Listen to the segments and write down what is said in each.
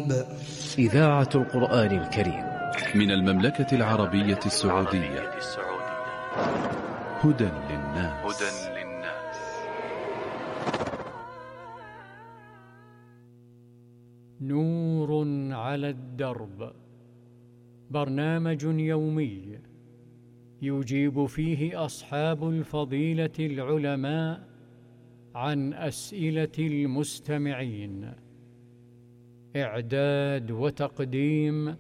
الدرب. إذاعة القرآن الكريم من المملكة العربية السعودية. هدى للناس. نور على الدرب، برنامج يومي يجيب فيه أصحاب الفضيلة العلماء عن أسئلة المستمعين. إعداد وتقديم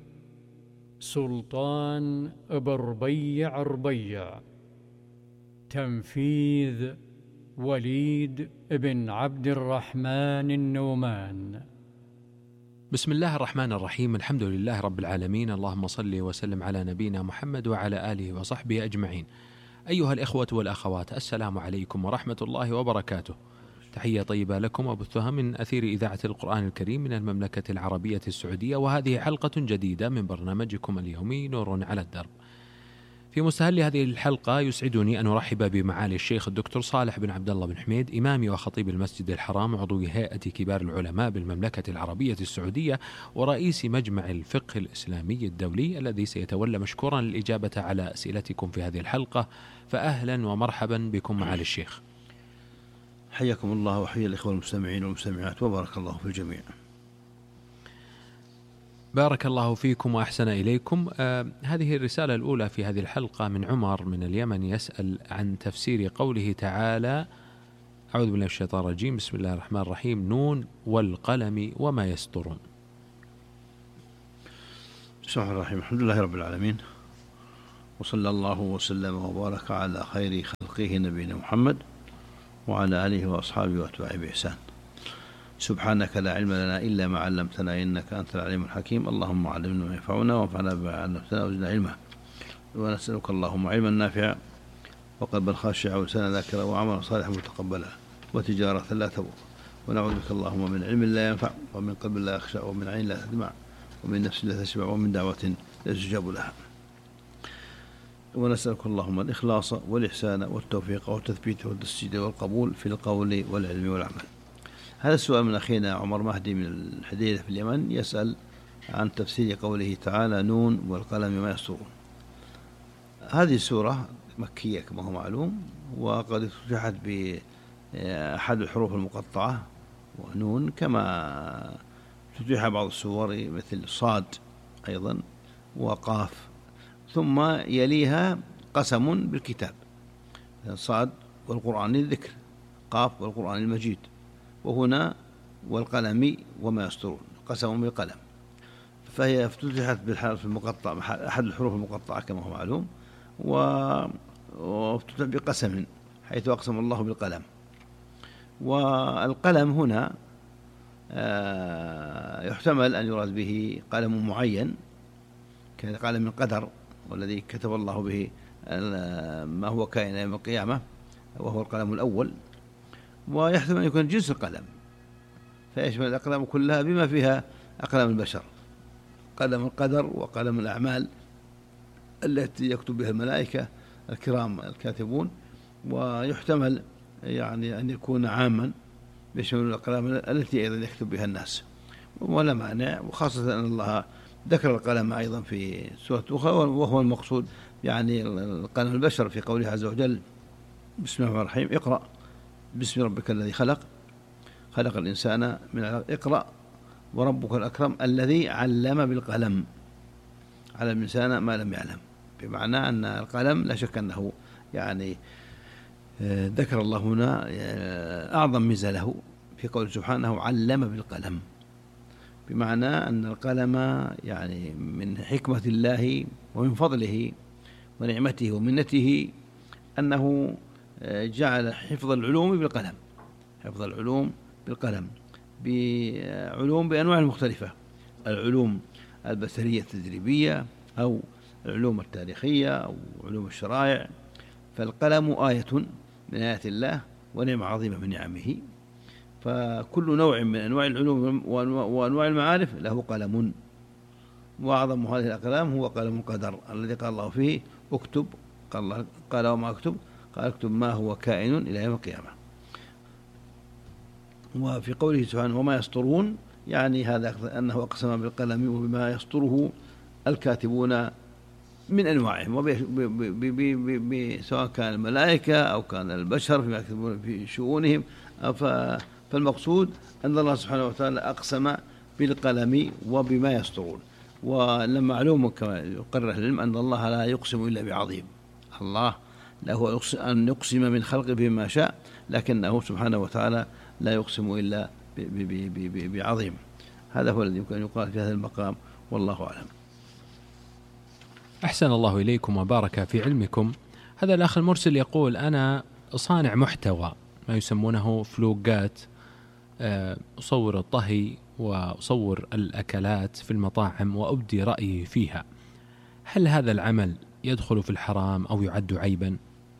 سلطان بربيع ربيع. تنفيذ وليد بن عبد الرحمن النومان. بسم الله الرحمن الرحيم. الحمد لله رب العالمين، اللهم صل وسلم على نبينا محمد وعلى آله وصحبه أجمعين. أيها الإخوة والأخوات، السلام عليكم ورحمة الله وبركاته. تحية طيبة لكم وبثها من أثير إذاعة القرآن الكريم من المملكة العربية السعودية، وهذه حلقة جديدة من برنامجكم اليومي نور على الدرب. في مستهل هذه الحلقة يسعدني أن أرحب بمعالي الشيخ الدكتور صالح بن عبد الله بن حميد، إمام وخطيب المسجد الحرام، وعضو هيئة كبار العلماء بالمملكة العربية السعودية، ورئيس مجمع الفقه الإسلامي الدولي، الذي سيتولى مشكورا الإجابة على أسئلتكم في هذه الحلقة. فأهلا ومرحبا بكم معالي الشيخ. حياكم الله وحيا الإخوة المستمعين والمستمعات، وبارك الله في الجميع. بارك الله فيكم وأحسن إليكم. هذه الرسالة الأولى في هذه الحلقة من عمر من اليمن، يسأل عن تفسير قوله تعالى: أعوذ بالله من الشيطان الرجيم، بسم الله الرحمن الرحيم، نون والقلم وما يسطرون. بسم الله الرحمن الرحيم، الحمد لله رب العالمين، وصلى الله وسلم وبارك على خير خلقه نبينا محمد وعلى آله وأصحابه وأتباعه بإحسان. سبحانك لا علم لنا إلا ما علمتنا إنك أنت العليم الحكيم. اللهم علمنا ما ينفعنا وانفعنا بما علمتنا وزدنا علما. ونسألك اللهم علما نافعا وقلبا خاشعا ولسانا ذاكرا وعملا صالحا متقبلا وتجارة لا تبور. ونعوذ بك اللهم من علم لا ينفع ومن قلب لا يخشع ومن عين لا تدمع ومن نفس لا تشبع ومن دعوة لا يستجاب لها. ونسألك اللهم الإخلاص والإحسان والتوفيق والتثبيت والتسديد والقبول في القول والعلم والعمل. هذا السؤال من أخينا عمر مهدي من الحديدة في اليمن، يسأل عن تفسير قوله تعالى: نون والقلم ما يسطرون. هذه السورة مكية كما هو معلوم، وقد افتتحت بأحد الحروف المقطعة ونون، كما افتتح بعض السور مثل صاد أيضا وقاف، ثم يليها قسم بالكتاب، صاد والقرآن الذكر، قاف والقرآن المجيد، وهنا والقلم وما يسطرون قسم بالقلم. فهي افتتحت بالحرف المقطع، أحد الحروف المقطعة كما هو معلوم، وافتتح بقسم حيث أقسم الله بالقلم. والقلم هنا يحتمل أن يراد به قلم معين كقلم القدر، والذي كتب الله به ما هو كائن يوم القيامة، وهو القلم الأول. ويحتمل أن يكون جنس القلم، فيشمل الأقلام كلها بما فيها أقلام البشر، قلم القدر وقلم الأعمال التي يكتب بها الملائكة الكرام الكاتبون. ويحتمل يعني أن يكون عاما بيشمل الأقلام التي أيضا يكتب بها الناس، ولا مانع، وخاصة أن الله ذكر القلم أيضا في سورة أخرى، وهو المقصود يعني قلم البشر في قوله عز وجل: بسم الله الرحمن الرحيم، اقرأ باسم ربك الذي خلق الإنسان من علق، اقرأ وربك الأكرم الذي علم بالقلم، علم الإنسان ما لم يعلم. بمعنى أن القلم لا شك أنه يعني ذكر الله هنا أعظم ميزة له في قوله سبحانه علم بالقلم، بمعنى أن القلم يعني من حكمة الله ومن فضله ونعمته ومنته أنه جعل حفظ العلوم بالقلم، حفظ العلوم بالقلم، بعلوم بأنواع مختلفة، العلوم البشرية التجريبية أو العلوم التاريخية أو علوم الشرائع. فالقلم آية من آيات الله ونعمة عظيمة من نعمه، فكل نوع من أنواع العلوم وأنواع المعارف له قلم، وأعظم هذه الأقلام هو قلم القدر الذي قال الله فيه: اكتب، قال وما اكتب، قال اكتب ما هو كائن إلى يوم القيامة. وفي قوله سبحانه وما يسطرون، يعني هذا أنه أقسم بالقلم وبما يسطره الكاتبون من أنواعهم، سواء كان الملائكة أو كان البشر فيما يكتبون في شؤونهم. فالمقصود أن الله سبحانه وتعالى أقسم بالقلم وبما يسطرون. ولما معلوم كما يقرر العلم أن الله لا يقسم إلا بعظيم، الله له أن يقسم من خلقه بما شاء، لكنه سبحانه وتعالى لا يقسم إلا بعظيم. هذا هو الذي يمكن أن يقال في هذا المقام، والله أعلم. أحسن الله إليكم وبارك في علمكم. هذا الأخ المرسل يقول: أنا صانع محتوى ما يسمونه فلوقات، أصور الطهي وأصور الأكلات في المطاعم وأبدي رأيي فيها، هل هذا العمل يدخل في الحرام أو يعد عيبا؟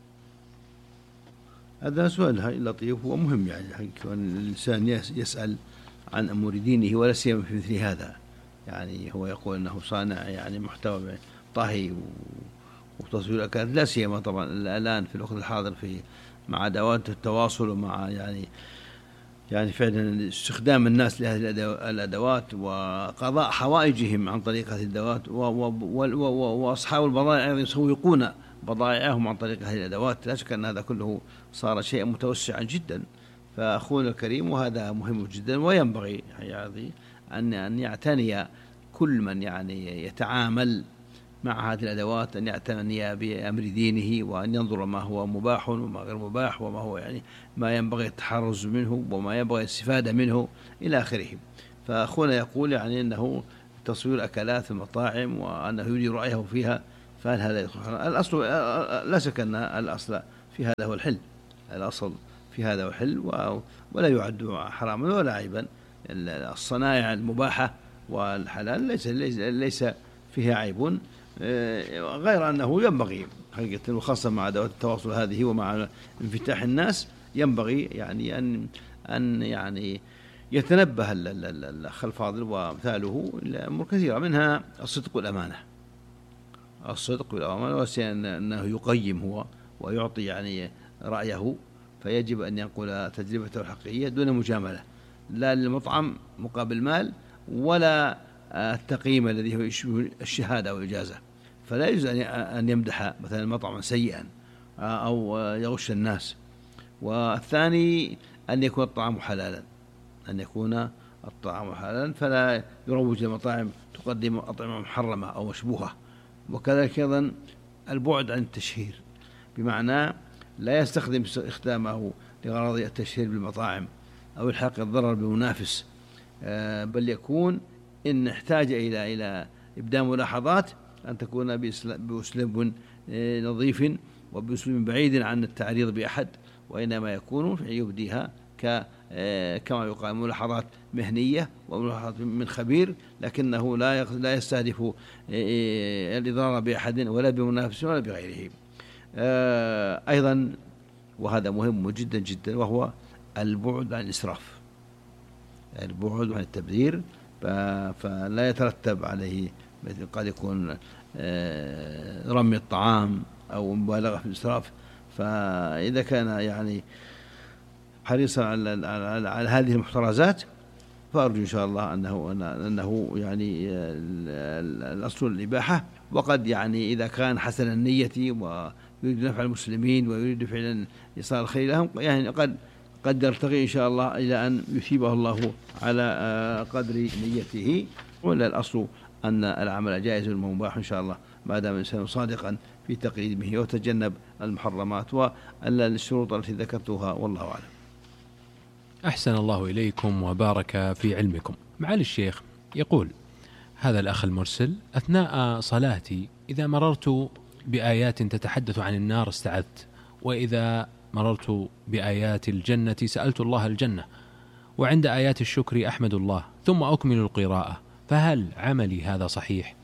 هذا سؤال لطيف ومهم، يعني أن الإنسان يسأل عن أمور دينه ولا سيما في مثل هذا. يعني هو يقول أنه صانع يعني محتوى طهي وتصوير الأكلات، لا سيما طبعا الآن في الوقت الحاضر مع أدوات التواصل ومع يعني فعلا استخدام الناس لهذه الأدوات وقضاء حوائجهم عن طريق هذه الأدوات، وأصحاب البضائع أيضا يسوقون بضائعهم عن طريق هذه الأدوات. لا شك أن هذا كله صار شيئا متوسعا جدا. فأخونا الكريم، وهذا مهم جدا، وينبغي يعني أن يعتني كل من يعني يتعامل مع هذه الأدوات أن يعتني بأمر دينه، وأن ينظر ما هو مباح وما غير مباح، وما هو يعني ما ينبغي التحرز منه وما ينبغي الاستفادة منه إلى آخره. فأخونا يقول يعني أنه تصوير أكلات في المطاعم وأنه يريد رأيه فيها، فهل هذا يدخل؟ الأصل لا شك أن الأصل في هذا هو الحل، الأصل في هذا هو الحل، ولا يعد حراما ولا عيبا. الصنائع المباحة والحلال ليس فيها عيب، غير أنه ينبغي حقيقة، وخاصة مع أدوات التواصل هذه ومع انفتاح الناس، ينبغي يعني أن يعني يتنبه الأخ الفاضل ومثاله لأمور كثيرة، منها الصدق والأمانة. الصدق والأمانة، وأنه يقيم هو ويعطي يعني رأيه، فيجب أن ينقل تجربته الحقيقية دون مجاملة، لا للمطعم مقابل مال، ولا التقييم الذي هو يشبه الشهادة أو الإجازة. فلا يجوز أن يمدح مثلا مطعما سيئا أو يغش الناس. والثاني أن يكون الطعام حلالا، فلا يروج لمطاعم تقدم أطعمة محرمة أو مشبوهة. وكذلك أيضا البعد عن التشهير، بمعنى لا يستخدم استخدامه لغرض التشهير بالمطاعم أو الحاق الضرر بمنافس، بل يكون إن احتاج إلى إبداء ملاحظات أن تكون بأسلوب نظيف وبأسلوب بعيد عن التعريض بأحد، وإنما يكون يبديها كما يقال ملاحظات مهنية وملاحظات من خبير، لكنه لا يستهدف الإضرار بأحد ولا بمنافس ولا بغيره. أيضا وهذا مهم جدا جدا، وهو البعد عن الإسراف، البعد عن التبذير، فلا يترتب عليه قد يكون رمي الطعام أو مبالغة في الإسراف. فإذا كان يعني حريصا على هذه المحترزات، فأرجو إن شاء الله أنه يعني الأصل الإباحة. وقد يعني إذا كان حسن النية ويريد نفع المسلمين ويريد فعلا إيصال الخير لهم، يعني قد يرتقي إن شاء الله إلى أن يثيبه الله على قدر نيته. ولا الأصل أن العمل جائز ومباح إن شاء الله، ما دام الإنسان صادقا في تقييمه وتجنب المحرمات والشروط التي ذكرتها، والله أعلم. أحسن الله إليكم وبارك في علمكم. معالي الشيخ، يقول هذا الأخ المرسل: أثناء صلاتي إذا مررت بآيات تتحدث عن النار استعذت، وإذا مررت بآيات الجنة سألت الله الجنة، وعند آيات الشكر أحمد الله، ثم أكمل القراءة، فهل عملي هذا صحيح؟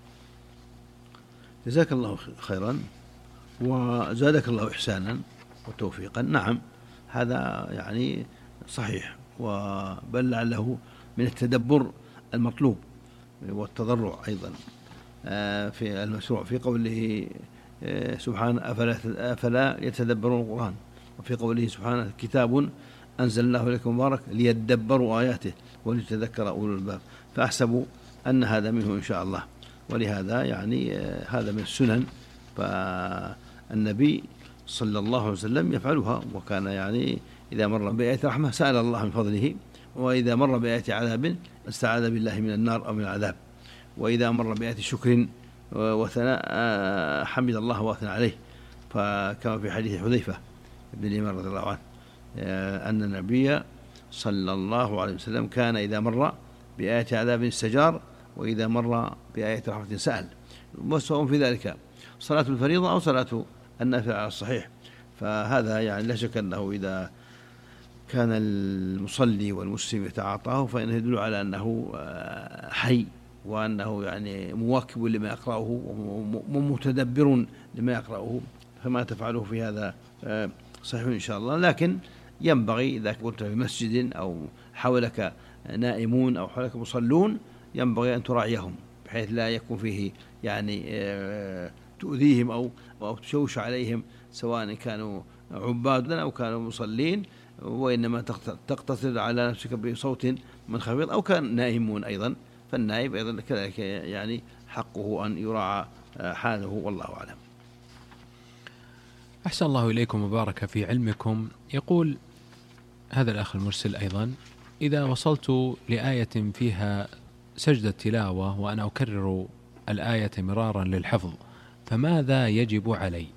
جزاك الله خيرا وزادك الله إحسانا وتوفيقا. نعم، هذا يعني صحيح، وبل لعله من التدبر المطلوب والتضرع أيضا في المشروع، في قوله سبحانه: أفلا يتدبرون القرآن، وفي قوله سبحانه: كتاب أنزلناه إليكم مبارك ليدبروا آياته وليتذكر أولو الألباب. فأحسب أن هذا منه إن شاء الله، ولهذا يعني هذا من السنن، فالنبي صلى الله عليه وسلم يفعلها، وكان يعني إذا مر بآية رحمة سأل الله من فضله، وإذا مر بآية عذاب استعاذ بالله من النار أو من العذاب، وإذا مر بآية شكر وثناء حمد الله واثنى عليه، فكما في حديث حذيفة بن اليمان رضي الله عنه أن النبي صلى الله عليه وسلم كان إذا مر بآية عذاب استجار، وإذا مر بآية رحمة سأل، وسواء في ذلك صلاة الفريضة أو صلاة النافلة على الصحيح. فهذا يعني لا شك أنه إذا كان المصلي والمسلم يتعاطاه فإنه يدل على أنه حي، وأنه يعني مواكب لما يقرأه ومتدبر لما يقرأه، فما تفعله في هذا صحيح إن شاء الله. لكن ينبغي إذا كنت في مسجد أو حولك نائمون أو حولك مصلون ينبغي أن تراعيهم، بحيث لا يكون فيه يعني تؤذيهم أو تشوش عليهم، سواء كانوا عبادا أو كانوا مصلين، وإنما تقتصر على نفسك بصوت منخفض، أو كان نائمون أيضا، فالنائب أيضا كذلك يعني حقه أن يراعى حاله، والله أعلم. أحسن الله إليكم وبارك في علمكم. يقول هذا الأخ المرسل أيضا: إذا وصلت لآية فيها سجدة تلاوة وأنا أكرر الآية مرارا للحفظ، فماذا يجب علي؟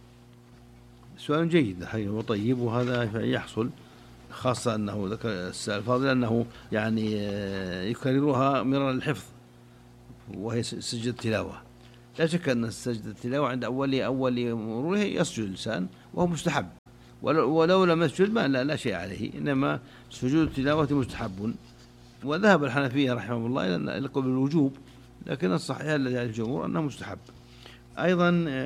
سؤال جيد حقيقة وطيب، وهذا يحصل، خاصة أنه ذكر السائل الفاضل أنه يعني يكررها مرارا للحفظ، وهي سجدة التلاوة. لا شك أن سجدة التلاوة عند أول مروره يسجد الإنسان، وهو مستحب، ولو لم يسجد لا شيء عليه، إنما سجود التلاوة مستحب. وذهب الحنفية رحمه الله إلى قول الوجوب، لكن الصحيح الذي عليه الجمهور أنه مستحب. أيضا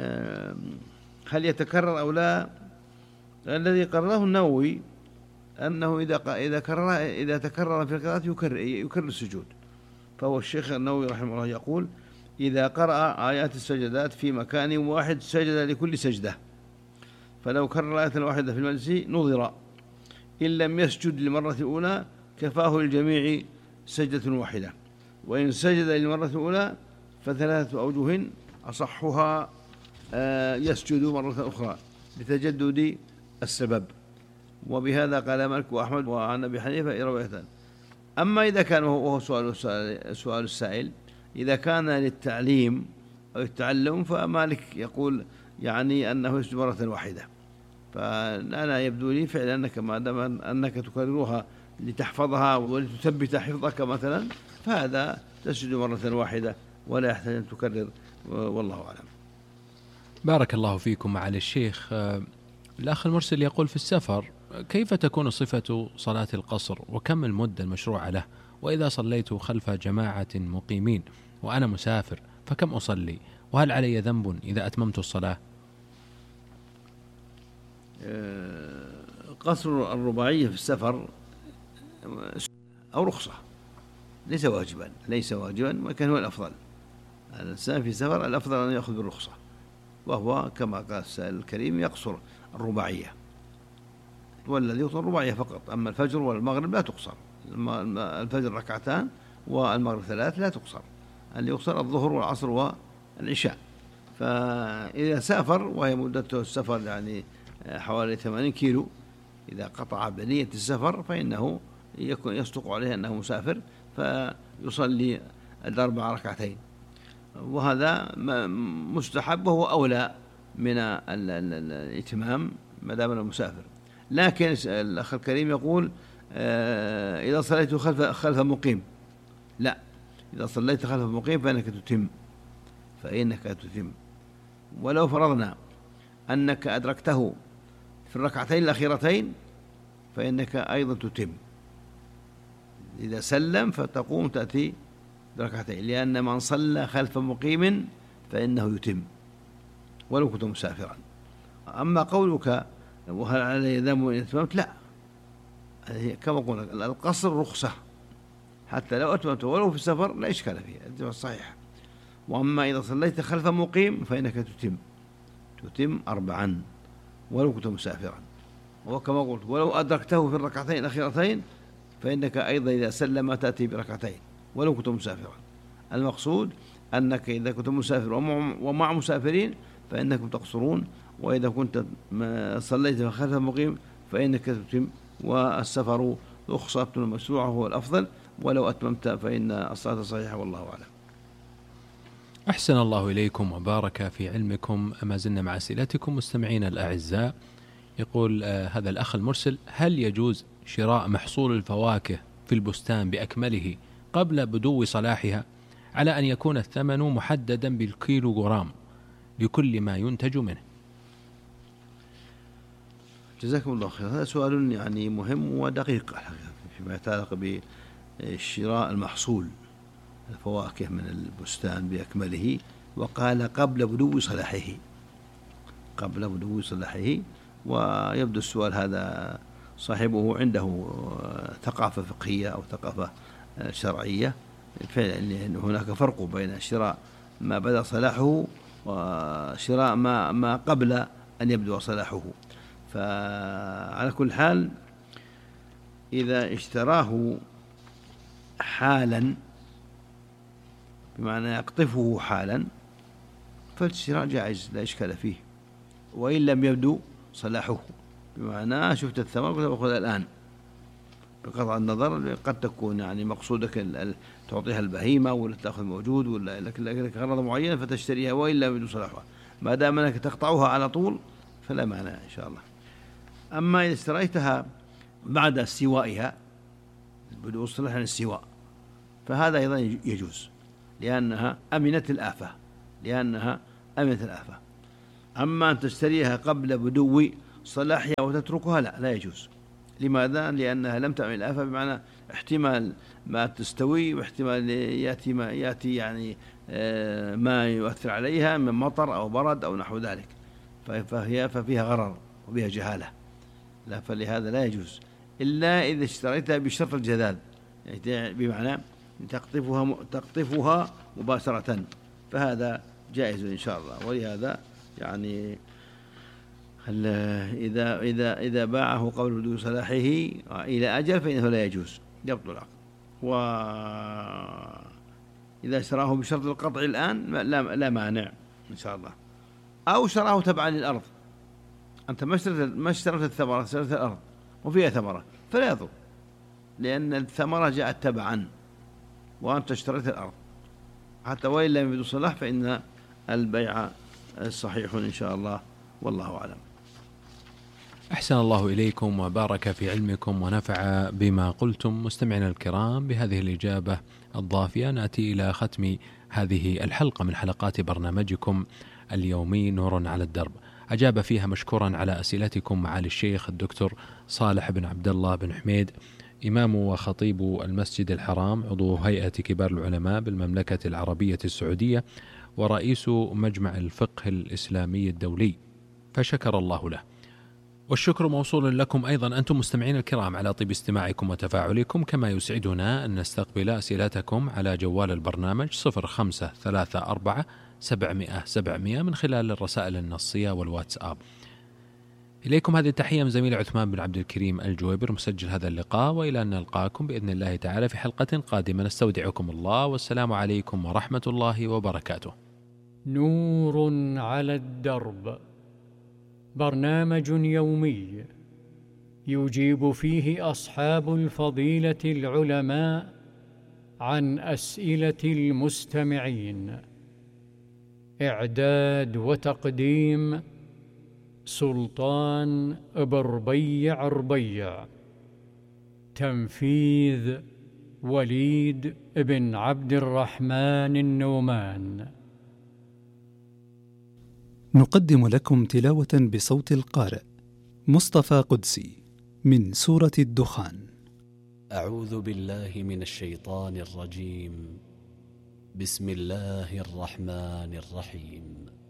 هل يتكرر أو لا؟ الذي قرره النووي أنه إذا تكرر في القراءة يكرر السجود. فهو الشيخ النووي رحمه الله يقول: إذا قرأ آيات السجدات في مكان واحد سجد لكل سجدة، فلو كرر آية واحدة في المجلس نظر، إن لم يسجد للمرة الأولى كفاه للجميع سجدة واحدة، وإن سجد للمرة الأولى فثلاثة أوجه، أصحها يسجد مرة أخرى لتجدد السبب. وبهذا قال مالك وأحمد وعن أبي حنيفة رواية. أما إذا كان، وهو سؤال السائل، إذا كان للتعليم أو التعلم، فمالك يقول يعني أنه يسجد مرة واحدة. فأنا يبدو لي فعلا أنك ما دام أنك تكررها لتحفظها ولتثبت حفظك مثلا، فهذا تسجد مرة واحدة ولا يحتاج أن تكرر، والله أعلم. بارك الله فيكم معالي الشيخ. الأخ المرسل يقول: في السفر كيف تكون صفة صلاة القصر، وكم المدة المشروعة له؟ وإذا صليت خلف جماعة مقيمين وأنا مسافر فكم أصلي؟ وهل علي ذنب إذا أتممت الصلاة؟ قصر الرباعية في السفر أو رخصة، ليس واجبا، وكان هو الأفضل. الإنسان في سفر الأفضل أن يأخذ بالرخصة، وهو كما قال السائل الكريم يقصر الرباعية، والذي يقصر الرباعية فقط. أما الفجر والمغرب لا تقصر، الفجر ركعتان والمغرب 3 لا تقصر، اللي يقصر الظهر والعصر والعشاء. فإذا سافر وهي مدته السفر يعني حوالي 80 كيلو، إذا قطع بنية السفر فإنه يصدق عليه أنه مسافر، فيصلي 4 ركعتين، وهذا مستحب وهو أولى من الإتمام ما دام المسافر. لكن الأخ الكريم يقول: إذا صليت خلف مقيم، لا، إذا صليت خلف مقيم فإنك تتم. ولو فرضنا أنك أدركته في الركعتين الأخيرتين فإنك أيضا تتم. إذا سلم فتقوم تأتي بركعتين، لأن من صلى خلف مقيم فإنه يتم ولو كنت مسافرا. أما قولك وهل علي ذنب إن أتممت، لا، كما قلنا القصر رخصة، حتى لو أتممت ولو في السفر لا إشكال فيه، الصحيح. وأما إذا صليت خلف مقيم فإنك تتم 4 ولو كنت مسافرا. وكما قلت ولو أدركته في الركعتين الأخيرتين فإنك أيضا إذا سلم تأتي بركعتين ولو كنت مسافرا. المقصود أنك إذا كنت مسافر ومع مسافرين فإنكم تقصرون، وإذا كنت صليت خلف المقيم فإنك تتم، والسفر رخصة مشروعة هو الأفضل، ولو أتممت فإن الصلاة صحيحة والله أعلم. أحسن الله إليكم وبارك في علمكم. ما زلنا مع أسئلتكم مستمعين الأعزاء. يقول هذا الأخ المرسل: هل يجوز شراء محصول الفواكه في البستان بأكمله قبل بدو صلاحها، على أن يكون الثمن محددا بالكيلوغرام لكل ما ينتج منه؟ جزاكم الله خير. هذا سؤال يعني مهم ودقيق فيما يتعلق بشراء المحصول الفواكه من البستان بأكمله، وقال قبل بدو صلاحه، قبل بدو صلاحه. ويبدو السؤال هذا صاحبه عنده ثقافة فقهية أو ثقافة شرعية، لأن هناك فرق بين شراء ما بدأ صلاحه وشراء ما قبل أن يبدو صلاحه. فعلى كل حال إذا اشتراه حالا بمعنى يقطفه حالا فالشراء جائز لا إشكال فيه، وإن لم يبدو صلاحه بمعنى شفت الثمر وتأخذ الآن، بقطع النظر قد تكون يعني مقصودك تعطيها البهيمة ولا تأخذ موجود ولا لك غرض معين فتشتريها وإن لم يبدو صلاحها، ما دام أنك تقطعها على طول فلا مانع إن شاء الله. أما إذا اشتريتها بعد استوائها بدو صلاح عن السواء فهذا أيضا يجوز، لأنها أمنت الآفة، أما أن تشتريها قبل بدو صلاحها وتتركها لا يجوز. لماذا؟ لأنها لم تعمل الآفة، بمعنى احتمال ما تستوي واحتمال يأتي يعني ما يؤثر عليها من مطر أو برد أو نحو ذلك، ففيها غرر وبها جهالة، لا، فلهذا لا يجوز إلا إذا اشتريتها بشرط الجذاذ، يعني بمعنى تقطفها مباشرة، فهذا جائز إن شاء الله. ولهذا يعني إذا باعه قبل بدو صلاحه إلى أجل فإنه لا يجوز، يبطل العقد. وإذا اشتراه بشرط القطع الآن لا مانع إن شاء الله. أو شراه تبعا للأرض، أنت ما اشتريت الثمرة، اشتريت الأرض وفيها ثمرة فلا يضر، لأن الثمرة جاءت تبعا وأنت اشتريت الأرض، حتى وإن لم يبدو صلاح فإن البيع صحيح إن شاء الله والله أعلم. أحسن الله إليكم وبارك في علمكم ونفع بما قلتم. مستمعينا الكرام، بهذه الإجابة الضافية نأتي إلى ختم هذه الحلقة من حلقات برنامجكم اليومي نور على الدرب. أجاب فيها مشكورا على أسئلتكم معالي الشيخ الدكتور صالح بن عبد الله بن حميد، إمام وخطيب المسجد الحرام، عضو هيئة كبار العلماء بالمملكة العربية السعودية ورئيس مجمع الفقه الإسلامي الدولي، فشكر الله له. والشكر موصول لكم أيضا أنتم مستمعين الكرام على طيب استماعكم وتفاعلكم، كما يسعدنا أن نستقبل أسئلتكم على جوال البرنامج 0534 من خلال الرسائل النصية والواتساب. إليكم هذه التحية من زميل عثمان بن عبد الكريم الجويبر مسجل هذا اللقاء، وإلى أن نلقاكم بإذن الله تعالى في حلقة قادمة، نستودعكم الله والسلام عليكم ورحمة الله وبركاته. نور على الدرب، برنامج يومي يجيب فيه أصحاب الفضيلة العلماء عن أسئلة المستمعين. إعداد وتقديم سلطان بربيع ربيع، تنفيذ وليد بن عبد الرحمن النومان. نقدم لكم تلاوة بصوت القارئ مصطفى قدسي من سورة الدخان. أعوذ بالله من الشيطان الرجيم. بسم الله الرحمن الرحيم.